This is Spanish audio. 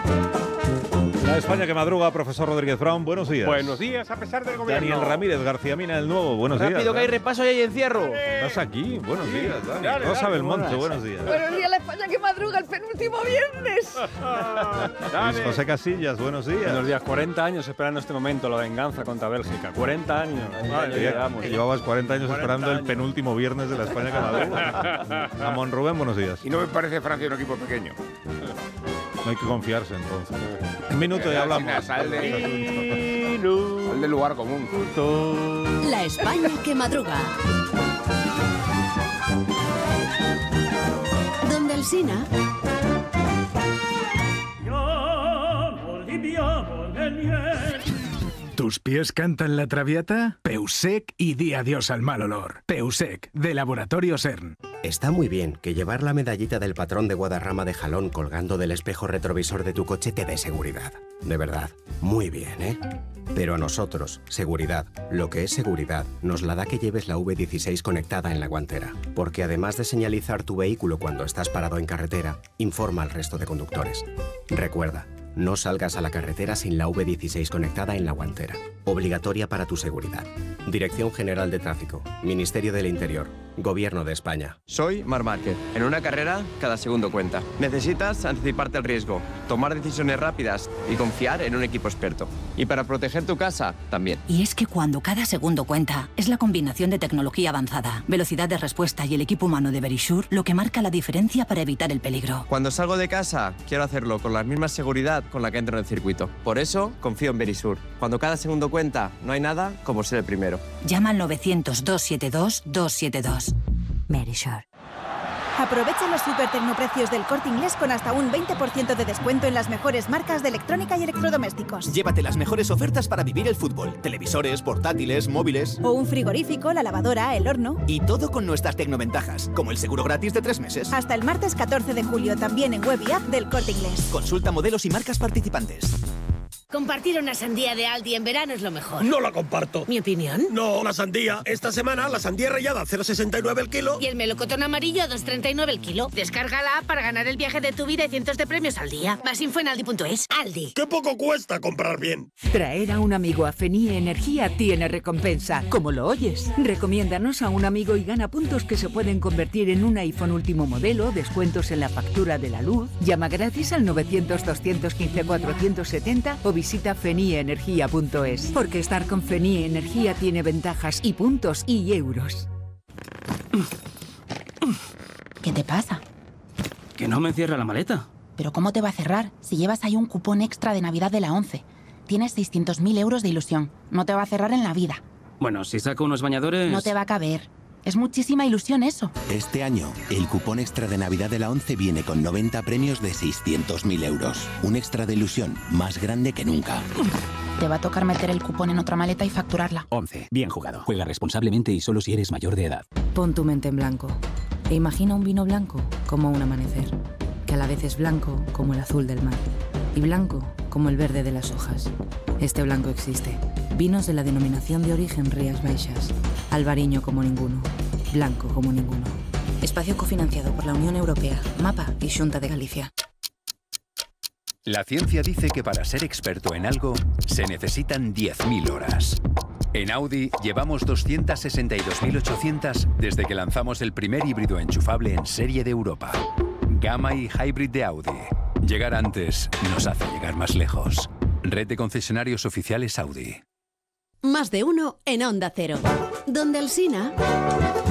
La España que madruga, profesor Rodríguez Brown, buenos días. Buenos días, a pesar del gobierno. Daniel Ramírez, García Mina, el nuevo, buenos días. Rápido, que hay repaso y hay encierro. ¿Estás aquí? Buenos días, Dani. Dale, Rosa dale, Belmonte, buenos días. Buenos días, la España que madruga el penúltimo viernes. Luis José Casillas, buenos días. Buenos días, 40 años esperando este momento, la venganza contra Bélgica. 40 años. Que llevabas 40 años esperando el penúltimo viernes de la España que madruga. Amón Rubén, buenos días. Y no me parece Francia un equipo pequeño. No hay que confiarse, entonces. Un minuto y hablamos. Sal del lugar común. La España que madruga. Donde el Sina. ¿Tus pies cantan la Traviata? Peusec y di adiós al mal olor. Peusec, de Laboratorio CERN. Está muy bien que llevar la medallita del patrón de Guadarrama de Jalón colgando del espejo retrovisor de tu coche te dé seguridad. De verdad, muy bien, ¿eh? Pero a nosotros, seguridad, lo que es seguridad, nos la da que lleves la V16 conectada en la guantera. Porque además de señalizar tu vehículo cuando estás parado en carretera, informa al resto de conductores. Recuerda, no salgas a la carretera sin la V16 conectada en la guantera. Obligatoria para tu seguridad. Dirección General de Tráfico, Ministerio del Interior, Gobierno de España. Soy Marc Márquez. En una carrera, cada segundo cuenta. Necesitas anticiparte al riesgo, tomar decisiones rápidas y confiar en un equipo experto. Y para proteger tu casa, también. Y es que cuando cada segundo cuenta, es la combinación de tecnología avanzada, velocidad de respuesta y el equipo humano de Verisure lo que marca la diferencia para evitar el peligro. Cuando salgo de casa, quiero hacerlo con la misma seguridad con la que entro en el circuito. Por eso, confío en Verisure. Cuando cada segundo cuenta, no hay nada como ser el primero. Llama al 900-272-272. Verisure. Aprovecha los super tecnoprecios del Corte Inglés con hasta un 20% de descuento en las mejores marcas de electrónica y electrodomésticos. Llévate las mejores ofertas para vivir el fútbol. Televisores, portátiles, móviles. O un frigorífico, la lavadora, el horno. Y todo con nuestras tecnoventajas, como el seguro gratis de 3 meses. Hasta el martes 14 de julio, también en web y app del Corte Inglés. Consulta modelos y marcas participantes. Compartir una sandía de Aldi en verano es lo mejor. No la comparto. ¿Mi opinión? No, la sandía. Esta semana la sandía rallada 0,69 el kilo. Y el melocotón amarillo a 2,39 el kilo. Descárgala para ganar el viaje de tu vida y cientos de premios al día. Más info en aldi.es. Aldi. ¡Qué poco cuesta comprar bien! Traer a un amigo a Fenie Energía tiene recompensa. ¿Cómo lo oyes? Recomiéndanos a un amigo y gana puntos que se pueden convertir en un iPhone último modelo, descuentos en la factura de la luz. Llama gratis al 900-215-470 o visita fenieenergia.es. Porque estar con Fenie Energía tiene ventajas y puntos y euros. ¿Qué te pasa? Que no me cierra la maleta. ¿Pero cómo te va a cerrar si llevas ahí un cupón extra de Navidad de la ONCE? Tienes 600.000 euros de ilusión. No te va a cerrar en la vida. Bueno, si saco unos bañadores... No te va a caber. Es muchísima ilusión eso. Este año, el cupón extra de Navidad de la ONCE viene con 90 premios de 600.000 euros. Un extra de ilusión más grande que nunca. Te va a tocar meter el cupón en otra maleta y facturarla. 11. Bien jugado. Juega responsablemente y solo si eres mayor de edad. Pon tu mente en blanco e imagina un vino blanco como un amanecer, que a la vez es blanco como el azul del mar y blanco como el verde de las hojas. Este blanco existe. Vinos de la denominación de origen Rías Baixas. Albariño como ninguno. Blanco como ninguno. Espacio cofinanciado por la Unión Europea, MAPA y Xunta de Galicia. La ciencia dice que para ser experto en algo se necesitan 10.000 horas. En Audi llevamos 262.800 desde que lanzamos el primer híbrido enchufable en serie de Europa. Gamma y Hybrid de Audi. Llegar antes nos hace llegar más lejos. Red de concesionarios oficiales Audi. Más de uno en Onda Cero. Donde el Sina.